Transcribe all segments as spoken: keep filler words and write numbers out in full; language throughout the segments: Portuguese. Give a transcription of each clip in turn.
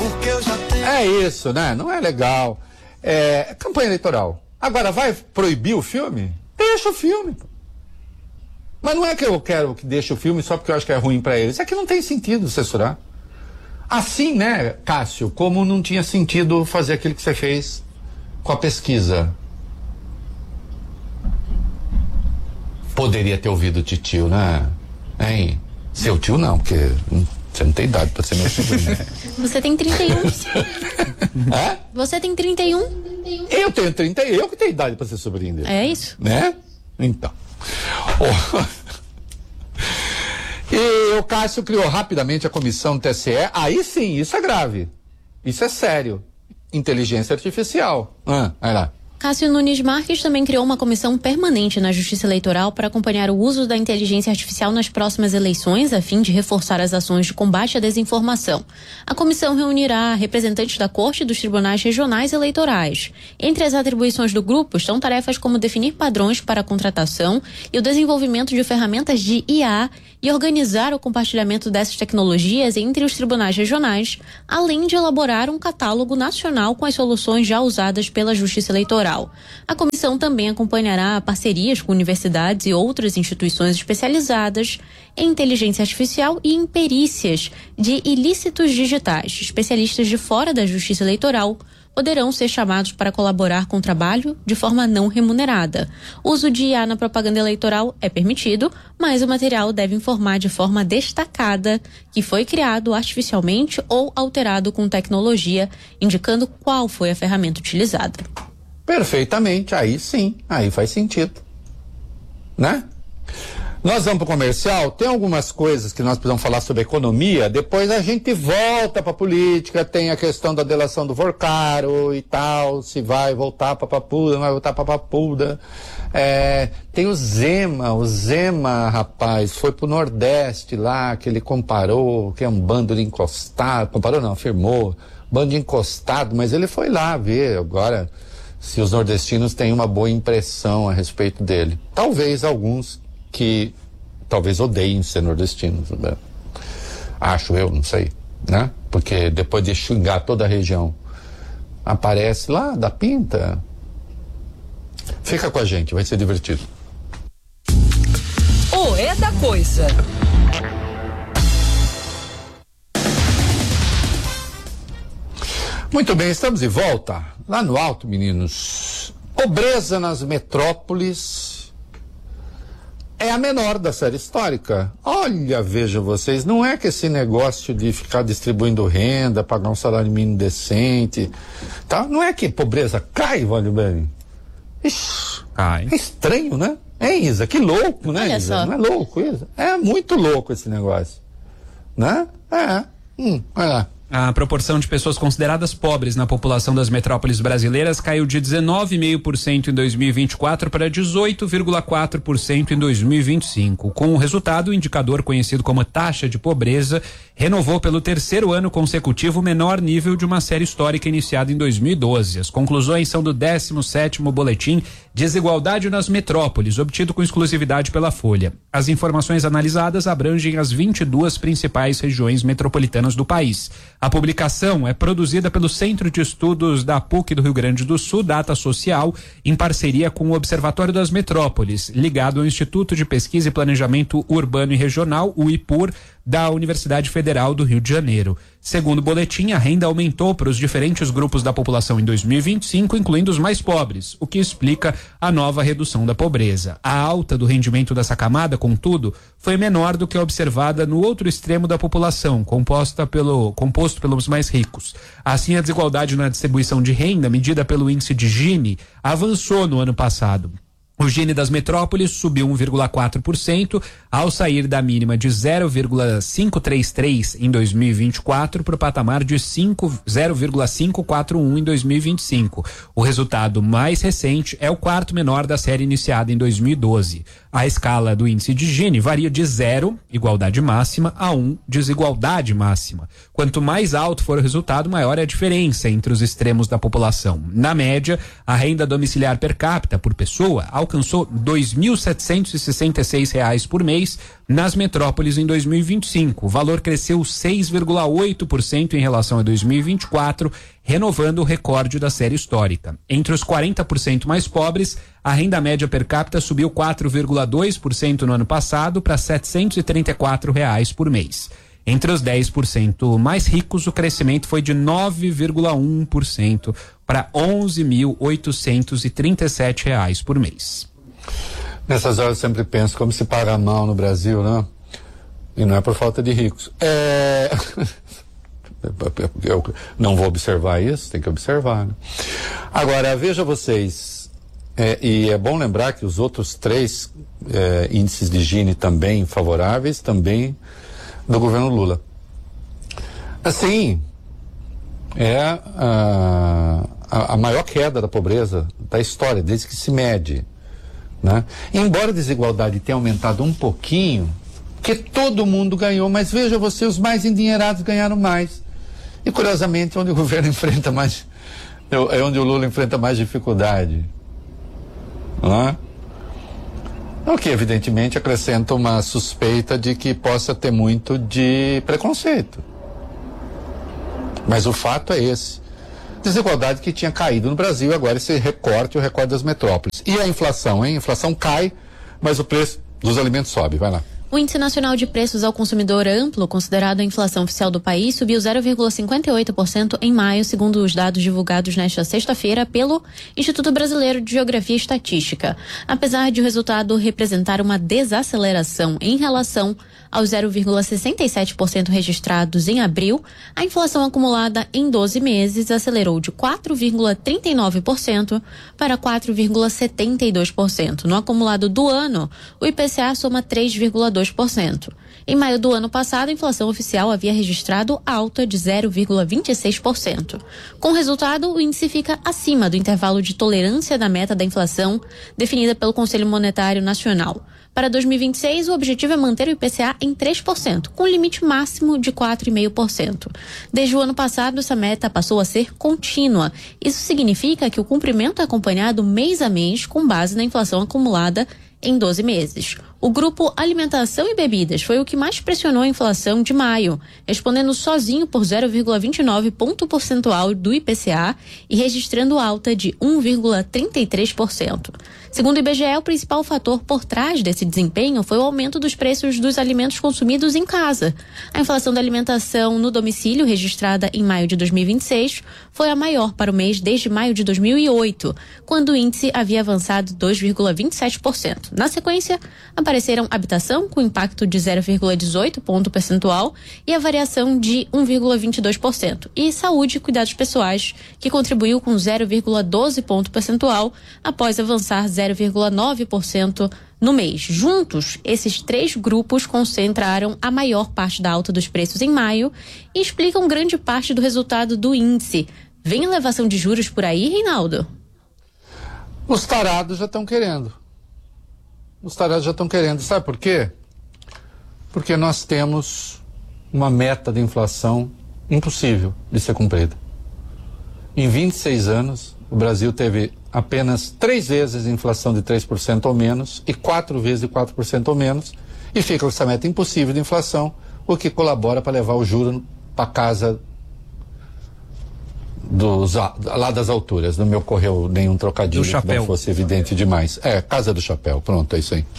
porque eu já tenho. É isso, né? Não é legal. É campanha eleitoral. Agora, vai proibir o filme? Deixa o filme. Mas não é que eu quero que deixe o filme só porque eu acho que é ruim pra eles. É que não tem sentido censurar. Assim, né, Cássio, como não tinha sentido fazer aquilo que você fez com a pesquisa. Poderia ter ouvido o titio, né? Hein? Seu tio não, porque você não tem idade pra ser meu sobrinho. Você tem trinta e um. É? Você tem trinta e um. Eu tenho trinta, eu que tenho idade pra ser sobrinho dele. É isso? Né? Então. Oh. E o Cássio criou rapidamente a comissão do T S E. Aí sim, isso é grave. Isso é sério. Inteligência artificial. Ah, vai lá. Cássio Nunes Marques também criou uma comissão permanente na Justiça Eleitoral para acompanhar o uso da inteligência artificial nas próximas eleições, a fim de reforçar as ações de combate à desinformação. A comissão reunirá representantes da Corte e dos tribunais regionais eleitorais. Entre as atribuições do grupo estão tarefas como definir padrões para a contratação e o desenvolvimento de ferramentas de I A e organizar o compartilhamento dessas tecnologias entre os tribunais regionais, além de elaborar um catálogo nacional com as soluções já usadas pela Justiça Eleitoral. A comissão também acompanhará parcerias com universidades e outras instituições especializadas em inteligência artificial e em perícias de ilícitos digitais. Especialistas de fora da Justiça Eleitoral poderão ser chamados para colaborar com o trabalho de forma não remunerada. O uso de I A na propaganda eleitoral é permitido, mas o material deve informar de forma destacada que foi criado artificialmente ou alterado com tecnologia, indicando qual foi a ferramenta utilizada. Perfeitamente, aí sim, aí faz sentido, né? Nós vamos para o comercial, tem algumas coisas que nós precisamos falar sobre economia, depois a gente volta para a política, tem a questão da delação do Vorcaro e tal, se vai voltar para Papuda, não vai voltar para Papuda. É, tem o Zema, o Zema, rapaz, foi pro Nordeste lá, que ele comparou, que é um bando de encostado, comparou não, afirmou, bando de encostado, mas ele foi lá ver agora se os nordestinos têm uma boa impressão a respeito dele. Talvez alguns que talvez odeiem ser nordestinos, né? Acho eu, não sei, né? Porque depois de xingar toda a região, aparece lá, dá pinta. Fica com a gente, vai ser divertido. O é da coisa. Muito bem, estamos de volta. Lá no alto, meninos. Pobreza nas metrópoles é a menor da série histórica. Olha, vejam vocês, não é que esse negócio de ficar distribuindo renda, pagar um salário mínimo decente, tá? Não é que pobreza cai, vale bem. Ixi, cai. É estranho, né? É, Isa, que louco, né, Olha Isa? só. Não é louco, Isa? É muito louco esse negócio, né? É, hum, olha lá. A proporção de pessoas consideradas pobres na população das metrópoles brasileiras caiu de dezenove vírgula cinco por cento em dois mil e vinte e quatro para dezoito vírgula quatro por cento em dois mil e vinte e cinco. Com o resultado, o indicador conhecido como taxa de pobreza renovou pelo terceiro ano consecutivo o menor nível de uma série histórica iniciada em dois mil e doze. As conclusões são do décimo sétimo Boletim Desigualdade nas Metrópoles, obtido com exclusividade pela Folha. As informações analisadas abrangem as vinte e duas principais regiões metropolitanas do país. A publicação é produzida pelo Centro de Estudos da P U C do Rio Grande do Sul, Data Social, em parceria com o Observatório das Metrópoles, ligado ao Instituto de Pesquisa e Planejamento Urbano e Regional, o I P U R, da Universidade Federal do Rio de Janeiro. Segundo o boletim, a renda aumentou para os diferentes grupos da população em dois mil e vinte e cinco, incluindo os mais pobres, o que explica a nova redução da pobreza. A alta do rendimento dessa camada, contudo, foi menor do que a observada no outro extremo da população, composta pelo, composto pelos mais ricos. Assim, a desigualdade na distribuição de renda, medida pelo índice de Gini, avançou no ano passado. O Gini das metrópoles subiu um vírgula quatro por cento ao sair da mínima de zero vírgula quinhentos e trinta e três em dois mil e vinte e quatro para o patamar de zero vírgula quinhentos e quarenta e um em dois mil e vinte e cinco. O resultado mais recente é o quarto menor da série iniciada em dois mil e doze. A escala do índice de Gini varia de zero, igualdade máxima, a um, desigualdade máxima. Quanto mais alto for o resultado, maior é a diferença entre os extremos da população. Na média, a renda domiciliar per capita por pessoa alcançou dois mil setecentos e sessenta e seis reais por mês nas metrópoles em dois mil e vinte e cinco. O valor cresceu seis vírgula oito por cento em relação a dois mil e vinte e quatro, renovando o recorde da série histórica. Entre os quarenta por cento mais pobres, a renda média per capita subiu quatro vírgula dois por cento no ano passado para setecentos e trinta e quatro reais por mês. Entre os dez por cento mais ricos, o crescimento foi de nove vírgula um por cento para onze mil oitocentos e trinta e sete reais por mês. Nessas horas eu sempre penso como se paga mal no Brasil, né? E não é por falta de ricos. É... eu não vou observar isso, tem que observar, né? Agora, veja vocês, é, e é bom lembrar que os outros três é, índices de Gini também favoráveis, também do governo Lula. Assim, é a, a, a maior queda da pobreza da história, desde que se mede, né? Embora a desigualdade tenha aumentado um pouquinho, que todo mundo ganhou, mas veja você, os mais endinheirados ganharam mais. E curiosamente, onde o governo enfrenta mais, é onde o Lula enfrenta mais dificuldade, não é? O que evidentemente acrescenta uma suspeita de que possa ter muito de preconceito. Mas o fato é esse. Desigualdade que tinha caído no Brasil, agora esse recorte, o recorte das metrópoles. E a inflação, hein? A inflação cai, mas o preço dos alimentos sobe. Vai lá. O Índice Nacional de Preços ao Consumidor Amplo, considerado a inflação oficial do país, subiu zero vírgula cinquenta e oito por cento em maio, segundo os dados divulgados nesta sexta-feira pelo Instituto Brasileiro de Geografia e Estatística. Apesar de o resultado representar uma desaceleração em relação aos zero vírgula sessenta e sete por cento registrados em abril, a inflação acumulada em doze meses acelerou de quatro vírgula trinta e nove por cento para quatro vírgula setenta e dois por cento. No acumulado do ano, o I P C A soma três vírgula dois por cento. Em maio do ano passado, a inflação oficial havia registrado alta de zero vírgula vinte e seis por cento. Com o resultado, o índice fica acima do intervalo de tolerância da meta da inflação definida pelo Conselho Monetário Nacional. Para dois mil e vinte e seis, o objetivo é manter o I P C A em três por cento, com limite máximo de quatro vírgula cinco por cento. Desde o ano passado, essa meta passou a ser contínua. Isso significa que o cumprimento é acompanhado mês a mês com base na inflação acumulada em doze meses. O grupo Alimentação e Bebidas foi o que mais pressionou a inflação de maio, respondendo sozinho por zero vírgula vinte e nove ponto percentual do I P C A e registrando alta de um vírgula trinta e três por cento. Segundo o I B G E, o principal fator por trás desse desempenho foi o aumento dos preços dos alimentos consumidos em casa. A inflação da alimentação no domicílio, registrada em maio de dois mil e vinte e seis, foi a maior para o mês desde maio de dois mil e oito, quando o índice havia avançado dois vírgula vinte e sete por cento. Na sequência, apareceram habitação, com impacto de zero vírgula dezoito ponto percentual e a variação de um vírgula vinte e dois por cento. E saúde e cuidados pessoais, que contribuiu com zero vírgula doze ponto percentual após avançar zero vírgula nove por cento no mês. Juntos, esses três grupos concentraram a maior parte da alta dos preços em maio e explicam grande parte do resultado do índice. Vem elevação de juros por aí, Reinaldo? Os tarados já estão querendo. Os tarados já estão querendo. Sabe por quê? Porque nós temos uma meta de inflação impossível de ser cumprida. Em vinte e seis anos, o Brasil teve apenas três vezes inflação de três por cento ou menos e quatro vezes de quatro por cento ou menos, e fica com essa meta impossível de inflação, o que colabora para levar o juro para casa dos, lá das alturas. Não me ocorreu nenhum trocadilho que não fosse evidente demais. É, casa do chapéu, pronto, é isso aí.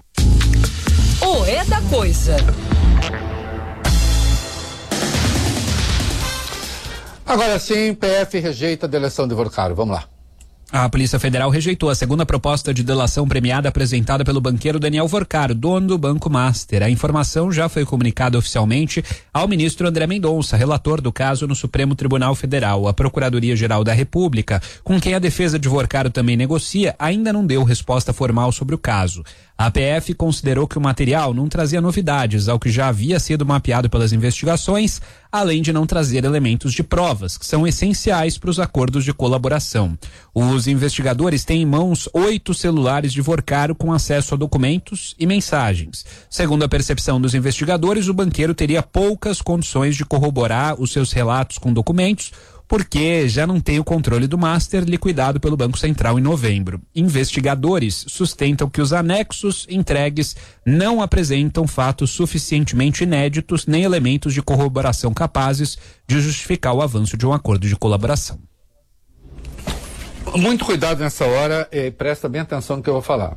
O é da coisa. Agora sim, P F rejeita a delação de Vorcaro. Vamos lá. A Polícia Federal rejeitou a segunda proposta de delação premiada apresentada pelo banqueiro Daniel Vorcaro, dono do Banco Master. A informação já foi comunicada oficialmente ao ministro André Mendonça, relator do caso no Supremo Tribunal Federal. A Procuradoria-Geral da República, com quem a defesa de Vorcaro também negocia, ainda não deu resposta formal sobre o caso. A P F considerou que o material não trazia novidades ao que já havia sido mapeado pelas investigações, além de não trazer elementos de provas, que são essenciais para os acordos de colaboração. Os investigadores têm em mãos oito celulares de Vorcaro com acesso a documentos e mensagens. Segundo a percepção dos investigadores, o banqueiro teria poucas condições de corroborar os seus relatos com documentos, porque já não tem o controle do master liquidado pelo Banco Central em novembro. Investigadores sustentam que os anexos entregues não apresentam fatos suficientemente inéditos nem elementos de corroboração capazes de justificar o avanço de um acordo de colaboração. Muito cuidado nessa hora e presta bem atenção no que eu vou falar.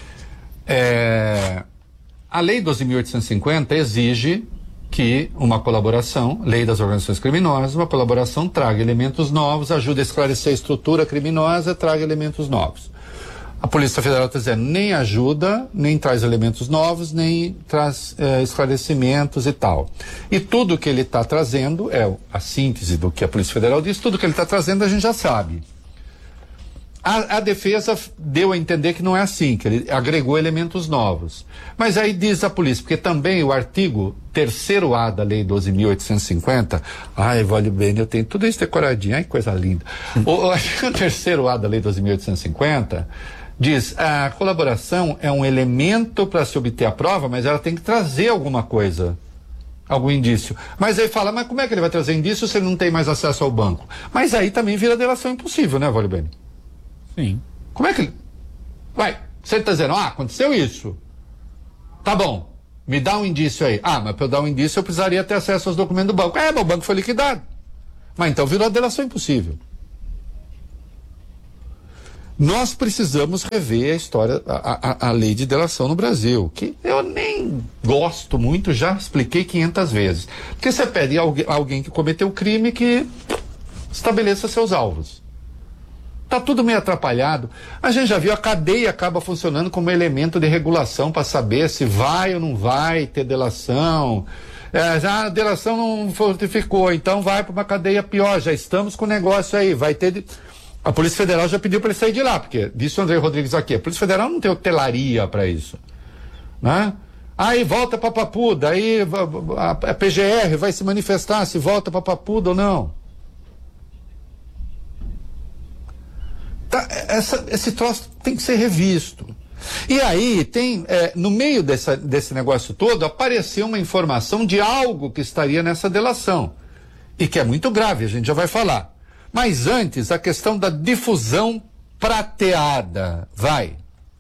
É, a Lei doze mil oitocentos e cinquenta exige que uma colaboração, Lei das Organizações Criminosas, uma colaboração traga elementos novos, ajude a esclarecer a estrutura criminosa, traga elementos novos. A Polícia Federal está dizendo, nem ajuda, nem traz elementos novos, nem traz eh, esclarecimentos e tal. E tudo que ele está trazendo é a síntese do que a Polícia Federal diz, tudo que ele está trazendo a gente já sabe. A, a defesa deu a entender que não é assim, que ele agregou elementos novos. Mas aí diz a polícia, porque também o artigo terceiro A da Lei doze mil oitocentos e cinquenta, ai, vale bem, eu tenho tudo isso decoradinho, ai, que coisa linda. O, o artigo terceiro A da Lei doze mil oitocentos e cinquenta diz, a colaboração é um elemento para se obter a prova, mas ela tem que trazer alguma coisa, algum indício. Mas aí fala, mas como é que ele vai trazer indício se ele não tem mais acesso ao banco? Mas aí também vira delação impossível, né, Vale bem? Sim. Como é que ele... Vai, você está dizendo, ah, aconteceu isso. Tá bom, me dá um indício aí. Ah, mas para eu dar um indício eu precisaria ter acesso aos documentos do banco. É, mas o banco foi liquidado. Mas então virou delação impossível. Nós precisamos rever a história, a, a, a lei de delação no Brasil, que eu nem gosto muito, já expliquei quinhentas vezes. Porque você pede a alguém, alguém que cometeu o crime que estabeleça seus alvos. Tá tudo meio atrapalhado. A gente já viu, a cadeia acaba funcionando como elemento de regulação para saber se vai ou não vai ter delação. É, já a delação não fortificou, então vai para uma cadeia pior. Já estamos com o negócio aí. Vai ter. De... A Polícia Federal já pediu para ele sair de lá, porque disse o André Rodrigues aqui, a Polícia Federal não tem hotelaria para isso, né? Aí volta para Papuda, aí a, a P G R vai se manifestar se volta para Papuda ou não. Tá, essa, esse troço tem que ser revisto. E aí tem, é, no meio dessa, desse negócio todo, apareceu uma informação de algo que estaria nessa delação. E que é muito grave, a gente já vai falar. Mas antes, a questão da difusão prateada. Vai.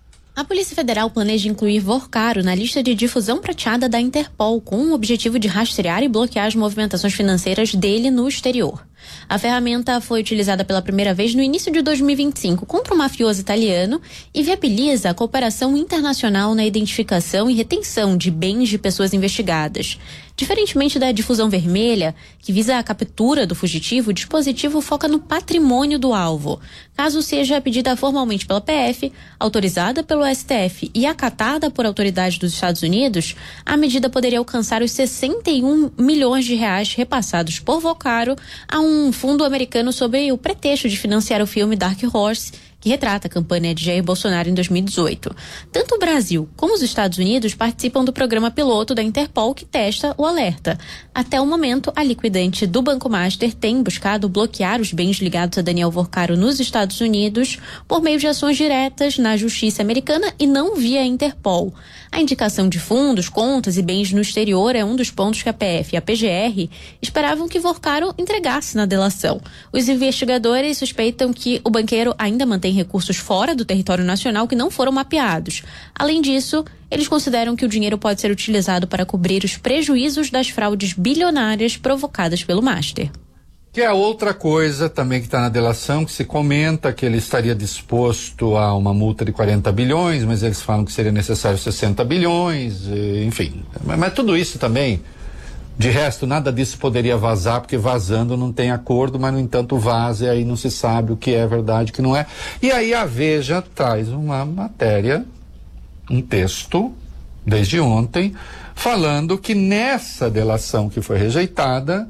A Polícia Federal planeja incluir Vorcaro na lista de difusão prateada da Interpol, com o objetivo de rastrear e bloquear as movimentações financeiras dele no exterior. A ferramenta foi utilizada pela primeira vez no início de dois mil e vinte e cinco contra o mafioso italiano e viabiliza a cooperação internacional na identificação e retenção de bens de pessoas investigadas. Diferentemente da difusão vermelha, que visa a captura do fugitivo, o dispositivo foca no patrimônio do alvo. Caso seja pedida formalmente pela P F, autorizada pelo S T F e acatada por autoridades dos Estados Unidos, a medida poderia alcançar os sessenta e um milhões de reais repassados por Vorcaro a um fundo americano sob o pretexto de financiar o filme Dark Horse, que retrata a campanha de Jair Bolsonaro em dois mil e dezoito. Tanto o Brasil como os Estados Unidos participam do programa piloto da Interpol que testa o alerta. Até o momento, a liquidante do Banco Master tem buscado bloquear os bens ligados a Daniel Vorcaro nos Estados Unidos por meio de ações diretas na justiça americana e não via Interpol. A indicação de fundos, contas e bens no exterior é um dos pontos que a P F e a P G R esperavam que Vorcaro entregasse na delação. Os investigadores suspeitam que o banqueiro ainda mantém recursos fora do território nacional que não foram mapeados. Além disso, eles consideram que o dinheiro pode ser utilizado para cobrir os prejuízos das fraudes bilionárias provocadas pelo Master. Que é outra coisa também que está na delação, que se comenta que ele estaria disposto a uma multa de quarenta bilhões, mas eles falam que seria necessário sessenta bilhões, enfim. Mas, mas tudo isso também, de resto, nada disso poderia vazar, porque vazando não tem acordo, mas no entanto vaza e aí não se sabe o que é verdade e o que não é. E aí a Veja traz uma matéria, um texto, desde ontem, falando que nessa delação que foi rejeitada,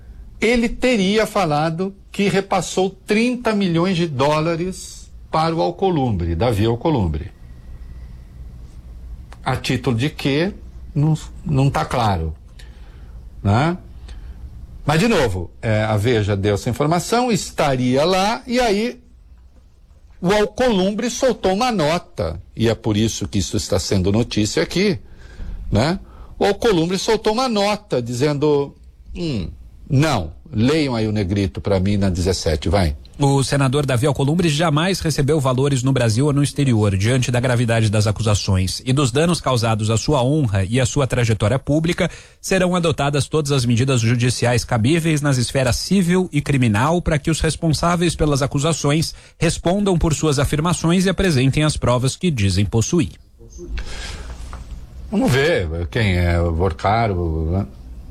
ele teria falado que repassou trinta milhões de dólares para o Alcolumbre, Davi Alcolumbre. A título de quê? Não, não está claro. Né? Mas, de novo, é, a Veja deu essa informação, estaria lá, e aí o Alcolumbre soltou uma nota, e é por isso que isso está sendo notícia aqui, né? O Alcolumbre soltou uma nota dizendo... Hum, Não. Leiam aí o negrito para mim na dezessete, vai. O senador Davi Alcolumbre jamais recebeu valores no Brasil ou no exterior, diante da gravidade das acusações e dos danos causados à sua honra e à sua trajetória pública. Serão adotadas todas as medidas judiciais cabíveis nas esferas civil e criminal para que os responsáveis pelas acusações respondam por suas afirmações e apresentem as provas que dizem possuir. Vamos ver quem é o Vorcaro, né?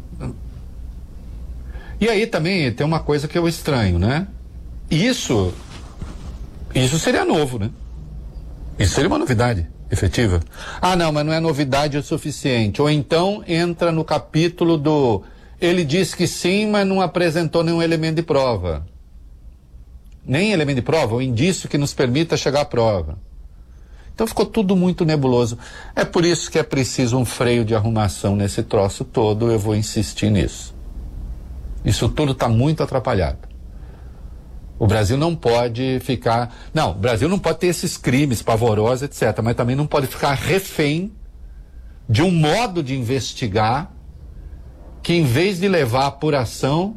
E aí também tem uma coisa que eu estranho, né? Isso, isso seria novo, né? Isso seria uma novidade efetiva. Ah, não, mas não é novidade o suficiente. Ou então entra no capítulo do ele disse que sim, mas não apresentou nenhum elemento de prova. Nem elemento de prova, ou indício que nos permita chegar à prova. Então ficou tudo muito nebuloso. É por isso que é preciso um freio de arrumação nesse troço todo, eu vou insistir nisso. Isso tudo está muito atrapalhado. O Brasil não pode ficar... Não, o Brasil não pode ter esses crimes pavorosos, etcétera, mas também não pode ficar refém de um modo de investigar que, em vez de levar à apuração,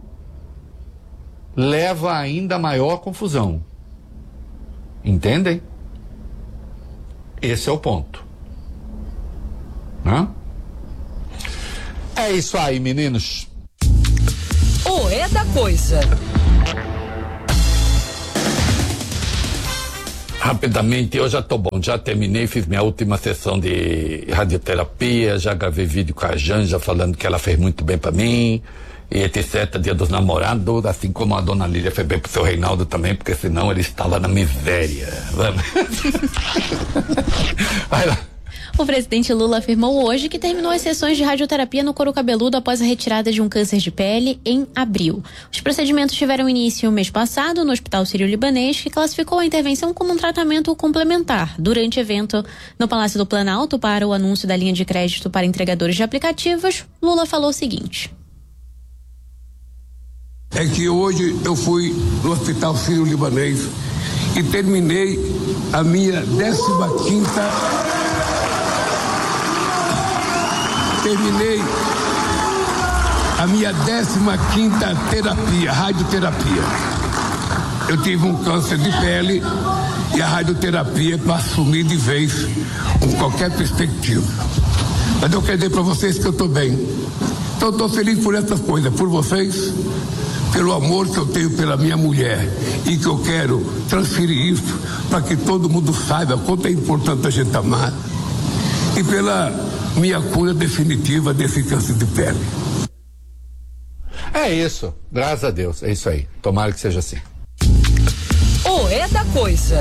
leva ainda maior confusão. Entendem? Esse é o ponto. Né? É isso aí, meninos. O É da Coisa. Rapidamente, eu já tô bom, já terminei, fiz minha última sessão de radioterapia, já gravei vídeo com a Janja falando que ela fez muito bem pra mim, e etcétera, dia dos namorados, assim como a dona Lília fez bem pro seu Reinaldo também, porque senão ele estava na miséria. Vamos. Vai lá. O presidente Lula afirmou hoje que terminou as sessões de radioterapia no couro cabeludo após a retirada de um câncer de pele em abril. Os procedimentos tiveram início mês passado no Hospital Sírio-Libanês, que classificou a intervenção como um tratamento complementar. Durante evento no Palácio do Planalto para o anúncio da linha de crédito para entregadores de aplicativos, Lula falou o seguinte: é que hoje eu fui no Hospital Sírio-Libanês e terminei a minha décima quinta terminei a minha décima quinta terapia, radioterapia. Eu tive um câncer de pele e a radioterapia para assumir de vez com qualquer perspectiva. Mas eu quero dizer para vocês que eu estou bem. Então eu estou feliz por essas coisas, por vocês, pelo amor que eu tenho pela minha mulher e que eu quero transferir isso para que todo mundo saiba quanto é importante a gente amar, e pela minha cura definitiva desse câncer de pele. É isso, graças a Deus, é isso aí. Tomara que seja assim. O É da Coisa.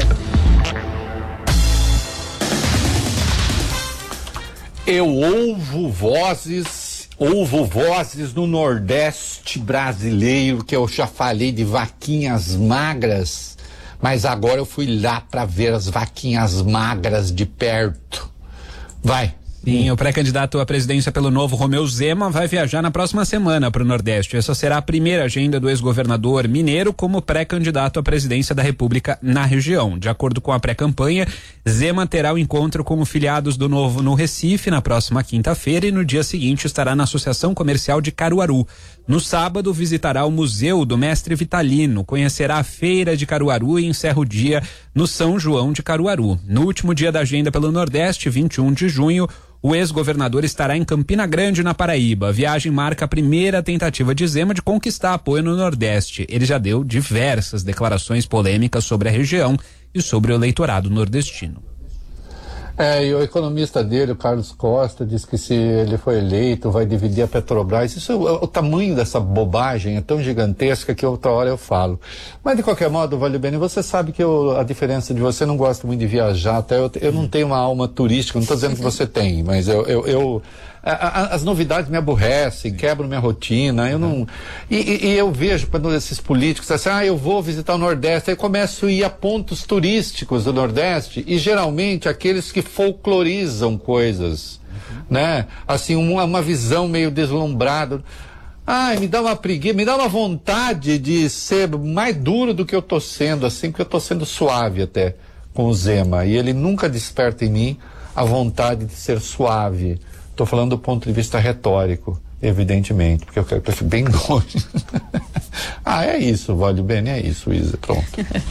Eu ouvo vozes, ouvo vozes no Nordeste brasileiro, que eu já falei de vaquinhas magras, mas agora eu fui lá para ver as vaquinhas magras de perto. Vai. Sim, o pré-candidato à presidência pelo Novo, Romeu Zema, vai viajar na próxima semana para o Nordeste. Essa será a primeira agenda do ex-governador mineiro como pré-candidato à presidência da República na região. De acordo com a pré-campanha, Zema terá o encontro com filiados do Novo no Recife na próxima quinta-feira e no dia seguinte estará na Associação Comercial de Caruaru. No sábado, visitará o Museu do Mestre Vitalino, conhecerá a Feira de Caruaru e encerra o dia no São João de Caruaru. No último dia da agenda pelo Nordeste, vinte e um de junho, o ex-governador estará em Campina Grande, na Paraíba. A viagem marca a primeira tentativa de Zema de conquistar apoio no Nordeste. Ele já deu diversas declarações polêmicas sobre a região e sobre o eleitorado nordestino. É, e o economista dele, o Carlos Costa, diz que se ele for eleito vai dividir a Petrobras. Isso, o, o tamanho dessa bobagem é tão gigantesca que outra hora eu falo. Mas de qualquer modo, Valibene, você sabe que eu, a diferença de você, não gosta muito de viajar, até eu, eu não tenho uma alma turística, não estou dizendo que você tem, mas eu... eu, eu a, a, as novidades me aborrecem, quebram minha rotina, eu não... E, e, e eu vejo quando esses políticos assim, ah, eu vou visitar o Nordeste, aí eu começo a ir a pontos turísticos do Nordeste, e geralmente aqueles que folclorizam coisas, uhum. né? Assim, uma, uma visão meio deslumbrada. Ai, me dá uma preguiça, me dá uma vontade de ser mais duro do que eu tô sendo, assim, porque eu tô sendo suave até com o Zema, e ele nunca desperta em mim a vontade de ser suave. Tô falando do ponto de vista retórico. Evidentemente, porque eu quero que eu fique bem longe. Ah, é isso, Vale Bene, é isso, Isa, pronto.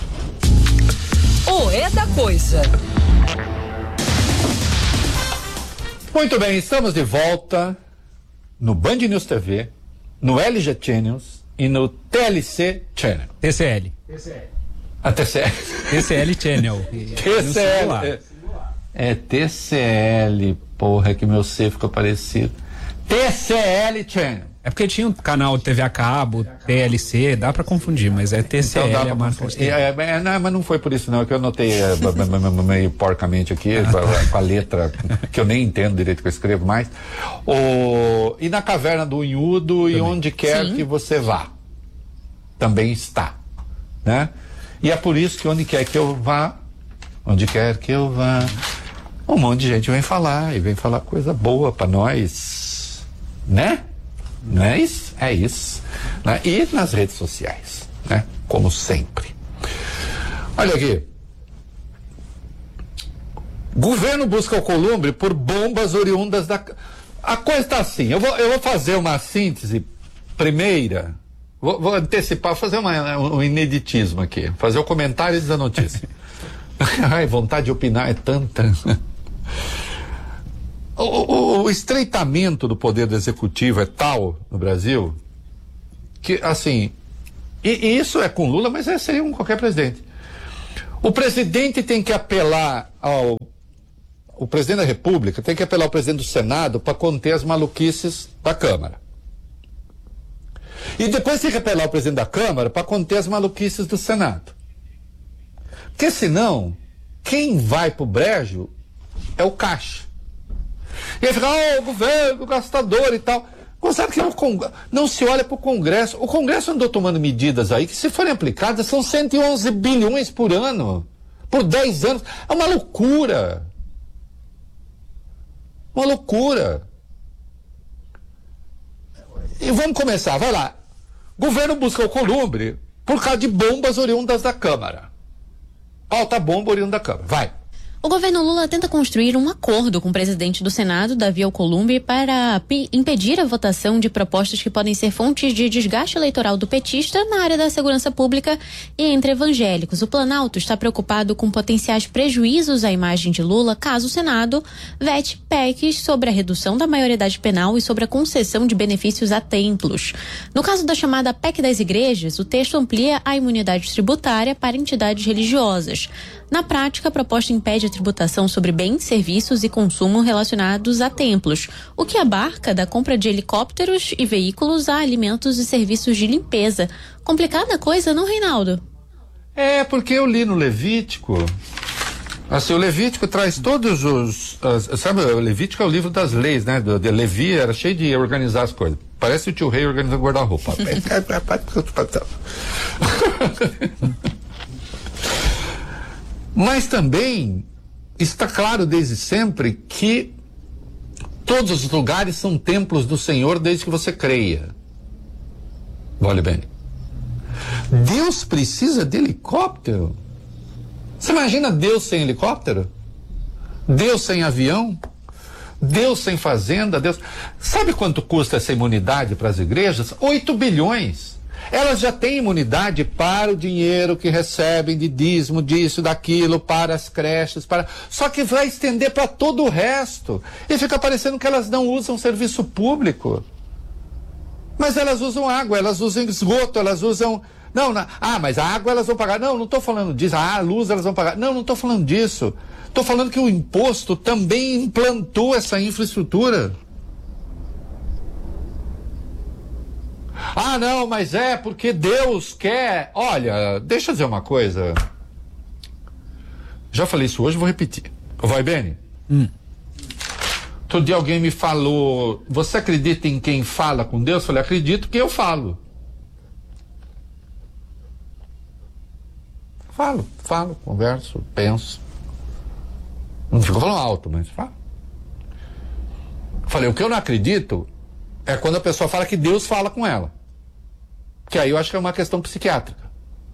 O É da Coisa. Muito bem, estamos de volta no Band News T V, no L G Channels e no T L C Channel. T C L. A T C L. T C L Channel. T C L. É, é T C L, porra, é que meu C ficou parecido. T C L Channel. É porque tinha um canal de T V a cabo, T L C, dá pra confundir, mas é T C L Então dá a pra marca. confundir. É, é, não, mas não foi por isso não, é que eu anotei é, meio porcamente aqui, com a, com a letra que eu nem entendo direito que eu escrevo mais. O, e na Caverna do Unhudo e onde quer Sim. que você vá. Também está, né? E é por isso que onde quer que eu vá, onde quer que eu vá, um monte de gente vem falar, e vem falar coisa boa pra nós, né? Não é isso? É isso. Né? E nas redes sociais, né? Como sempre. Olha aqui. Governo busca o Columbre por bombas oriundas da... A coisa está assim, eu vou, eu vou fazer uma síntese primeira, vou, vou antecipar, fazer uma, um ineditismo aqui, fazer o comentário da notícia. Ai, vontade de opinar é tanta... O, o, o estreitamento do poder do executivo é tal no Brasil que, assim, e, e isso é com Lula, mas é, seria um qualquer presidente. O presidente tem que apelar ao o presidente da República tem que apelar ao presidente do Senado para conter as maluquices da Câmara. E depois tem que apelar ao presidente da Câmara para conter as maluquices do Senado. Porque senão, quem vai pro brejo é o caixa. E aí fica, oh, o governo, o gastador e tal. Sabe que o Cong... não se olha para o Congresso. O Congresso andou tomando medidas aí que, se forem aplicadas, são cento e onze bilhões por ano. Por dez anos. É uma loucura. Uma loucura. E vamos começar, vai lá. Governo busca o Columbre por causa de bombas oriundas da Câmara. Alta bomba oriunda da Câmara. Vai. O governo Lula tenta construir um acordo com o presidente do Senado, Davi Alcolumbre, para p- impedir a votação de propostas que podem ser fontes de desgaste eleitoral do petista na área da segurança pública e entre evangélicos. O Planalto está preocupado com potenciais prejuízos à imagem de Lula caso o Senado vete P E Cs sobre a redução da maioridade penal e sobre a concessão de benefícios a templos. No caso da chamada P E C das igrejas, o texto amplia a imunidade tributária para entidades religiosas. Na prática, a proposta impede a tributação sobre bens, serviços e consumo relacionados a templos, o que abarca da compra de helicópteros e veículos a alimentos e serviços de limpeza. Complicada coisa, não, Reinaldo? É, porque eu li no Levítico, assim, o Levítico traz todos os, as, sabe, o Levítico é o livro das leis, né, do, de Levi, era cheio de organizar as coisas. Parece o tio Rei organizando guarda-roupa. Mas também está claro desde sempre que todos os lugares são templos do Senhor desde que você creia. Olha bem. Deus precisa de helicóptero? Você imagina Deus sem helicóptero? Deus sem avião? Deus sem fazenda? Deus... Sabe quanto custa essa imunidade para as igrejas? oito bilhões. Elas já têm imunidade para o dinheiro que recebem de dízimo, disso, daquilo, para as creches, para... Só que vai estender para todo o resto. E fica parecendo que elas não usam serviço público. Mas elas usam água, elas usam esgoto, elas usam... Não, não, ah, mas a água elas vão pagar. Não, não estou falando disso. Ah, a luz elas vão pagar. Não, não estou falando disso. Estou falando que o imposto também implantou essa infraestrutura. Ah, não, mas é porque Deus quer... Olha, deixa eu dizer uma coisa. Já falei isso hoje, vou repetir. Vai, Beni? Hum. Outro dia alguém me falou, você acredita em quem fala com Deus? Eu falei, acredito que eu falo. Falo, falo, converso, penso. Não fico falando alto, mas falo. Falei, o que eu não acredito é quando a pessoa fala que Deus fala com ela. Que aí eu acho que é uma questão psiquiátrica.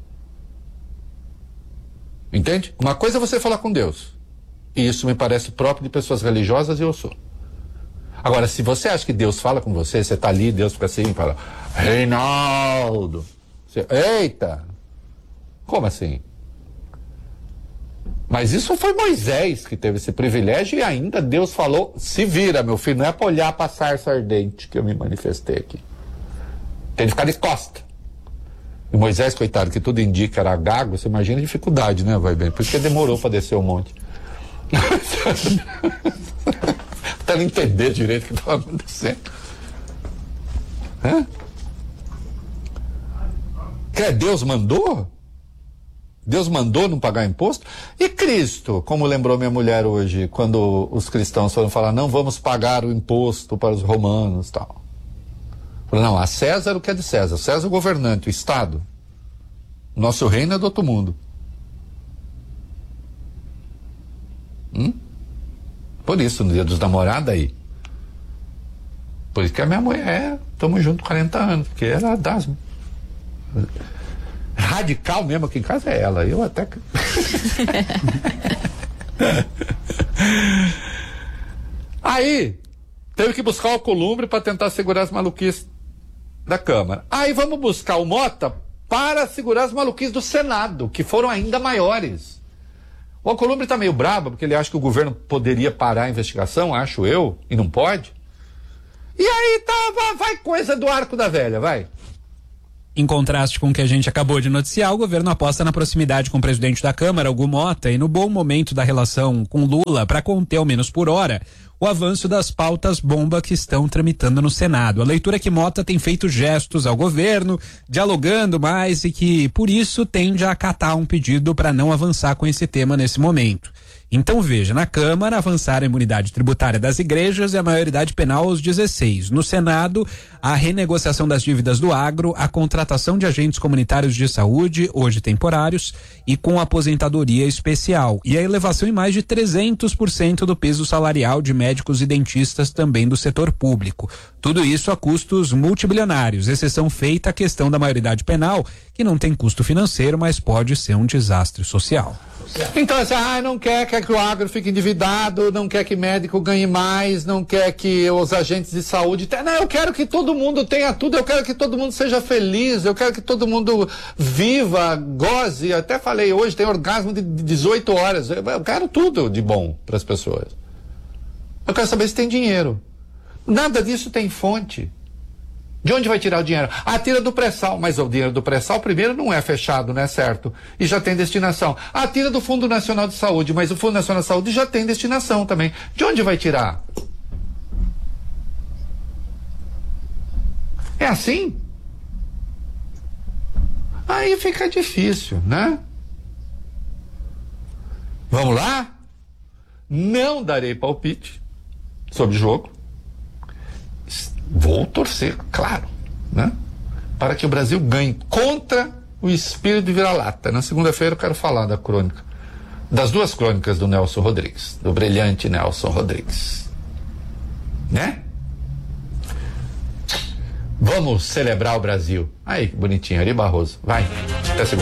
Entende? Uma coisa é você falar com Deus. E isso me parece próprio de pessoas religiosas e eu sou. Agora, se você acha que Deus fala com você, você tá ali, Deus fica assim e fala, Reinaldo. Você, eita! Como assim? Mas isso foi Moisés que teve esse privilégio e ainda Deus falou, se vira, meu filho, não é para olhar para a sarça ardente que eu me manifestei aqui. Tem que ficar de costa. E Moisés, coitado, que tudo indica era gago, você imagina a dificuldade, né, vai bem? Por isso que demorou para descer o monte. Até não entender direito o que estava acontecendo. Hã? Que Deus mandou? Deus mandou não pagar imposto? E Cristo, como lembrou minha mulher hoje, quando os cristãos foram falar, não vamos pagar o imposto para os romanos e tal. Falou, não, a César o que é de César. César é o governante, o Estado. Nosso reino é do outro mundo. Hum? Por isso, no dia dos namorados aí. Por isso que a minha mulher, estamos juntos quarenta anos, porque ela dá as... Radical mesmo aqui em casa é ela. Eu até. Aí, teve que buscar o Alcolumbre para tentar segurar as maluquices da Câmara. Aí vamos buscar o Mota para segurar as maluquices do Senado, que foram ainda maiores. O Alcolumbre está meio brabo, porque ele acha que o governo poderia parar a investigação, acho eu, e não pode. E aí tá, vai coisa do arco da velha, vai. Em contraste com o que a gente acabou de noticiar, o governo aposta na proximidade com o presidente da Câmara, Hugo Mota, e no bom momento da relação com Lula para conter ao menos por hora o avanço das pautas bomba que estão tramitando no Senado. A leitura é que Mota tem feito gestos ao governo, dialogando mais e que, por isso, tende a acatar um pedido para não avançar com esse tema nesse momento. Então veja, na Câmara avançar a imunidade tributária das igrejas e a maioridade penal aos dezesseis. No Senado, a renegociação das dívidas do agro, a contratação de agentes comunitários de saúde, hoje temporários, e com aposentadoria especial. E a elevação em mais de trezentos por cento do peso salarial de médicos e dentistas também do setor público. Tudo isso a custos multibilionários, exceção feita a questão da maioridade penal, que não tem custo financeiro, mas pode ser um desastre social. Então, assim, ah, não quer, quer que o agro fique endividado, não quer que médico ganhe mais, não quer que os agentes de saúde tenham. Não, eu quero que todo mundo tenha tudo, eu quero que todo mundo seja feliz, eu quero que todo mundo viva, goze. Até falei hoje, tem orgasmo de dezoito horas. Eu, eu quero tudo de bom para as pessoas. Eu quero saber se tem dinheiro. Nada disso tem fonte. De onde vai tirar o dinheiro? Ah, tira do pré-sal. Mas o dinheiro do pré-sal, primeiro, não é fechado, não é certo? E já tem destinação. Ah, tira do Fundo Nacional de Saúde. Mas o Fundo Nacional de Saúde já tem destinação também. De onde vai tirar? É assim? Aí fica difícil, né? Vamos lá? Não darei palpite sobre o jogo. Vou torcer, claro, né? Para que o Brasil ganhe contra o espírito de vira-lata. Na segunda-feira eu quero falar da crônica, das duas crônicas do Nelson Rodrigues, do brilhante Nelson Rodrigues, né? Vamos celebrar o Brasil. Aí, que bonitinho, Ari Barroso, vai.